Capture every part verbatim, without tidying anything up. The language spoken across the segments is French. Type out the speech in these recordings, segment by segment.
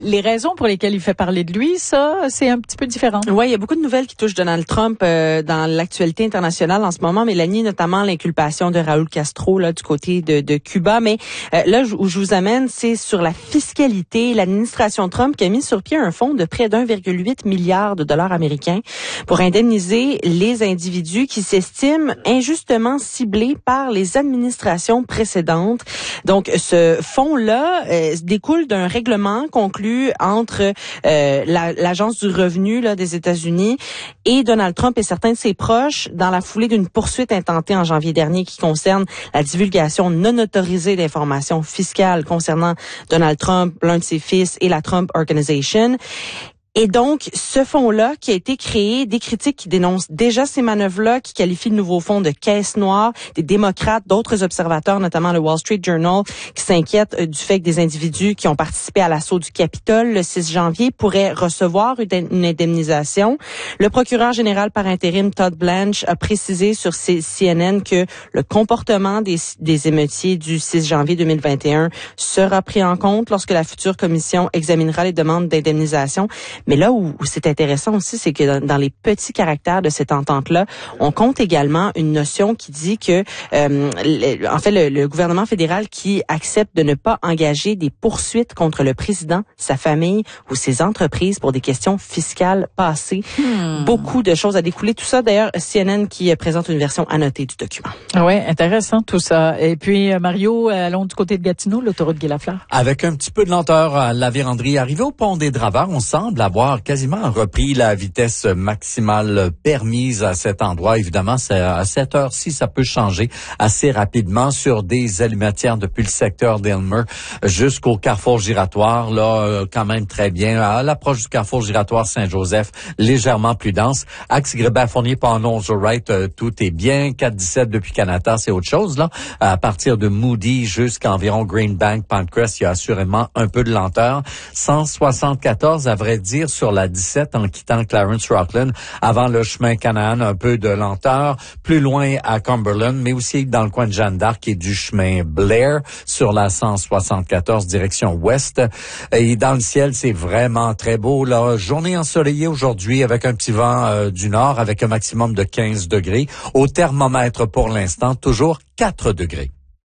Les raisons pour lesquelles il fait parler de lui, ça, c'est un petit peu différent. Oui, il y a beaucoup de nouvelles qui touchent Donald Trump euh, dans l'actualité internationale en ce moment, Mélanie, notamment l'inculpation de Raúl Castro là du côté de, de Cuba. Mais euh, là où je vous amène, c'est sur la fiscalité. L'administration Trump qui a mis sur pied un fonds de près d'un virgule huit milliard de dollars américains pour indemniser les individus qui s'estiment injustement ciblés par les administrations précédentes. Donc, ce fonds-là euh, découle d'un règlement conclu entre euh, la, l'Agence du revenu là, des États-Unis et Donald Trump et certains de ses proches dans la foulée d'une poursuite intentée en janvier dernier qui concerne la divulgation non autorisée d'informations fiscales concernant Donald Trump, l'un de ses fils et la Trump Organization. Et donc, ce fonds-là qui a été créé, des critiques qui dénoncent déjà ces manœuvres-là, qui qualifient le nouveau fonds de caisse noire, des démocrates, d'autres observateurs, notamment le Wall Street Journal, qui s'inquiètent du fait que des individus qui ont participé à l'assaut du Capitole le six janvier pourraient recevoir une indemnisation. Le procureur général par intérim, Todd Blanche, a précisé sur C N N que le comportement des, des émeutiers du six janvier deux mille vingt et un sera pris en compte lorsque la future commission examinera les demandes d'indemnisation. Mais là où, où c'est intéressant aussi, c'est que dans, dans les petits caractères de cette entente-là, on compte également une notion qui dit que, euh, le, en fait, le, le gouvernement fédéral qui accepte de ne pas engager des poursuites contre le président, sa famille ou ses entreprises pour des questions fiscales passées. Hmm. Beaucoup de choses à découler. Tout ça, d'ailleurs, C N N qui présente une version annotée du document. Oui, intéressant tout ça. Et puis, Mario, allons du côté de Gatineau, l'autoroute Guy-Lafleur. Avec un petit peu de lenteur à la Vérandrie, arrivé au pont des Draveurs, on semble avoir quasiment repris la vitesse maximale permise à cet endroit. Évidemment, c'est à cette heure-ci, ça peut changer assez rapidement sur des allumetières depuis le secteur d'Aylmer jusqu'au carrefour giratoire. Là, quand même très bien. À l'approche du carrefour giratoire Saint-Joseph, légèrement plus dense. Axe Grébert-Fournier, Panon, Wright, tout est bien. quatre dix-sept depuis Canada, c'est autre chose. Là, à partir de Moody jusqu'à environ Greenbank, Pinecrest, il y a assurément un peu de lenteur. cent soixante-quatorze, à vrai dire, sur la dix-sept en quittant Clarence-Rockland avant le chemin Canaan, un peu de lenteur, plus loin à Cumberland, mais aussi dans le coin de Jeanne d'Arc et du chemin Blair sur la cent soixante-quatorze direction ouest. Et dans le ciel, c'est vraiment très beau là. Journée ensoleillée aujourd'hui avec un petit vent euh, du nord avec un maximum de quinze degrés. Au thermomètre pour l'instant, toujours quatre degrés.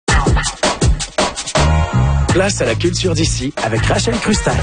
Place à la culture d'ici avec Rachel Crustal.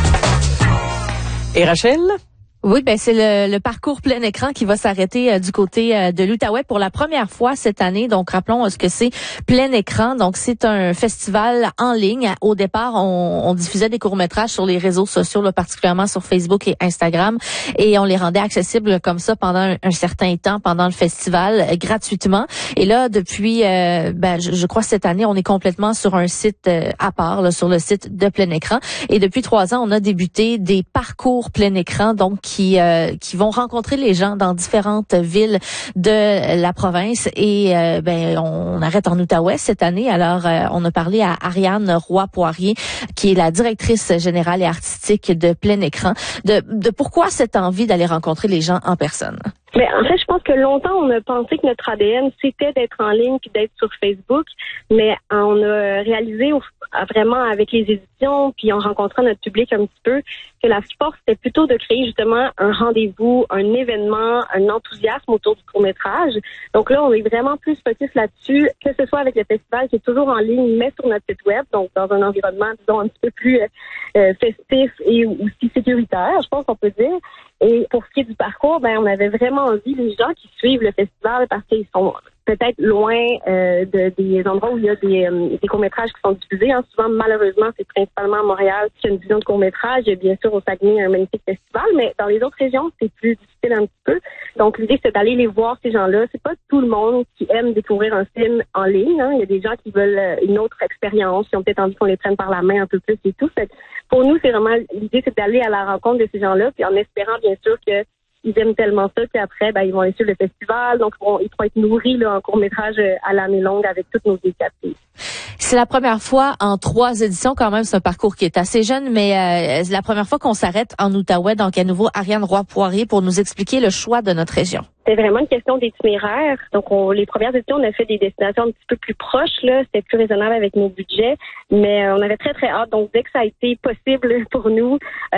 Et Rachel? Oui, ben c'est le, le parcours plein écran qui va s'arrêter euh, du côté euh, de l'Outaouais pour la première fois cette année. Donc, rappelons euh, ce que c'est plein écran. Donc, c'est un festival en ligne. Au départ, on, on diffusait des courts-métrages sur les réseaux sociaux, là, particulièrement sur Facebook et Instagram, et on les rendait accessibles comme ça pendant un, un certain temps, pendant le festival, euh, gratuitement. Et là, depuis, euh, ben, je, je crois cette année, on est complètement sur un site euh, à part, là, sur le site de plein écran. Et depuis trois ans, on a débuté des parcours plein écran, donc qui euh, qui vont rencontrer les gens dans différentes villes de la province et euh, ben on arrête en Outaouais cette année. Alors euh, on a parlé à Ariane Roy-Poirier qui est la directrice générale et artistique de Plein Écran de de pourquoi cette envie d'aller rencontrer les gens en personne. Mais en fait, je pense que longtemps, on a pensé que notre A D N, c'était d'être en ligne puis d'être sur Facebook. Mais on a réalisé au, vraiment avec les éditions puis en rencontrant notre public un petit peu que la force, c'était plutôt de créer justement un rendez-vous, un événement, un enthousiasme autour du court-métrage. Donc là, on est vraiment plus focus là-dessus, que ce soit avec le festival qui est toujours en ligne, mais sur notre site web, donc dans un environnement, disons, un petit peu plus euh, festif et aussi sécuritaire, je pense qu'on peut dire. Et pour ce qui est du parcours, ben on avait vraiment envie, les gens qui suivent le festival, parce qu'ils sont peut-être loin euh, de, des endroits où il y a des, euh, des courts-métrages qui sont diffusés. Hein. Souvent, malheureusement, c'est principalement à Montréal qu'il y a une vision de court-métrage. Il y a bien sûr au Saguenay un magnifique festival, mais dans les autres régions, c'est plus difficile un petit peu. Donc, l'idée, c'est d'aller les voir, ces gens-là. C'est pas tout le monde qui aime découvrir un film en ligne. Hein. Il y a des gens qui veulent une autre expérience, qui ont peut-être envie qu'on les prenne par la main un peu plus et tout. Fait, pour nous, c'est vraiment l'idée, c'est d'aller à la rencontre de ces gens-là, puis en espérant, bien sûr, que ils aiment tellement ça qu'après, ben, ils vont aller sur le festival. Donc, ils pourront, ils pourront être nourris là, en court-métrage à l'année longue avec toutes nos initiatives. C'est la première fois en trois éditions, quand même, c'est un parcours qui est assez jeune, mais euh, c'est la première fois qu'on s'arrête en Outaouais. Donc, à nouveau, Ariane Roy-Poirier pour nous expliquer le choix de notre région. C'était vraiment une question d'itinéraire. Donc, on, les premières éditions, on a fait des destinations un petit peu plus proches, là. C'était plus raisonnable avec nos budgets, mais euh, on avait très, très hâte. Donc, dès que ça a été possible pour nous,